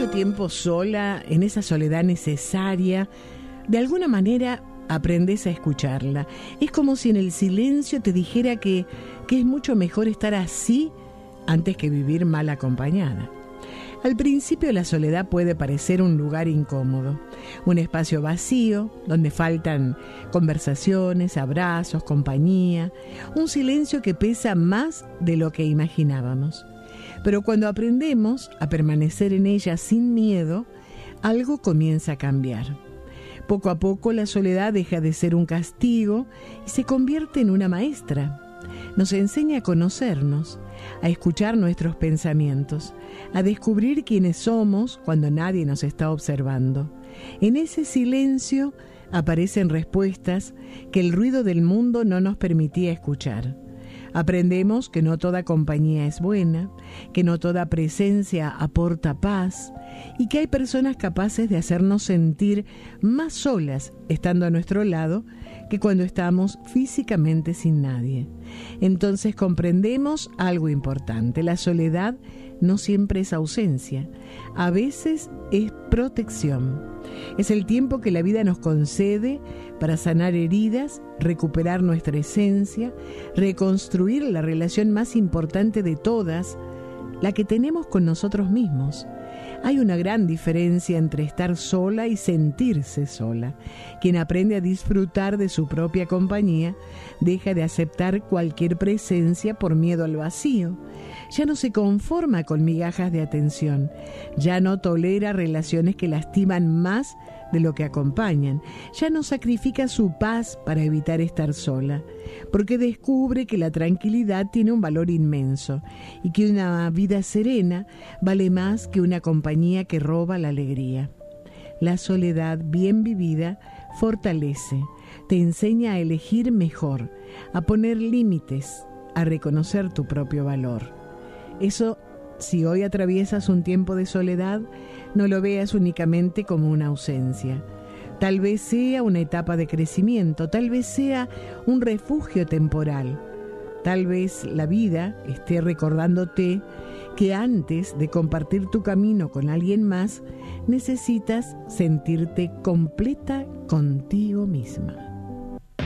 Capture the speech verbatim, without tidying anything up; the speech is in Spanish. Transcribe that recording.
mucho tiempo sola, en esa soledad necesaria, de alguna manera aprendes a escucharla. Es como si en el silencio te dijera que, que es mucho mejor estar así antes que vivir mal acompañada. Al principio la soledad puede parecer un lugar incómodo, un espacio vacío donde faltan conversaciones, abrazos, compañía, un silencio que pesa más de lo que imaginábamos. Pero cuando aprendemos a permanecer en ella sin miedo, algo comienza a cambiar. Poco a poco la soledad deja de ser un castigo y se convierte en una maestra. Nos enseña a conocernos, a escuchar nuestros pensamientos, a descubrir quiénes somos cuando nadie nos está observando. En ese silencio aparecen respuestas que el ruido del mundo no nos permitía escuchar. Aprendemos que no toda compañía es buena, que no toda presencia aporta paz y que hay personas capaces de hacernos sentir más solas estando a nuestro lado que cuando estamos físicamente sin nadie. Entonces comprendemos algo importante: la soledad no siempre es ausencia, a veces es protección. Es el tiempo que la vida nos concede para sanar heridas, recuperar nuestra esencia, reconstruir la relación más importante de todas, la que tenemos con nosotros mismos. Hay una gran diferencia entre estar sola y sentirse sola. Quien aprende a disfrutar de su propia compañía deja de aceptar cualquier presencia por miedo al vacío. Ya no se conforma con migajas de atención. Ya no tolera relaciones que lastiman más de lo que acompañan. Ya no sacrifica su paz para evitar estar sola, porque descubre que la tranquilidad tiene un valor inmenso y que una vida serena vale más que una compañía que roba la alegría. La soledad bien vivida fortalece, te enseña a elegir mejor, a poner límites, a reconocer tu propio valor. Eso, si hoy atraviesas un tiempo de soledad, no lo veas únicamente como una ausencia. Tal vez sea una etapa de crecimiento, tal vez sea un refugio temporal. Tal vez la vida esté recordándote que antes de compartir tu camino con alguien más, necesitas sentirte completa contigo misma.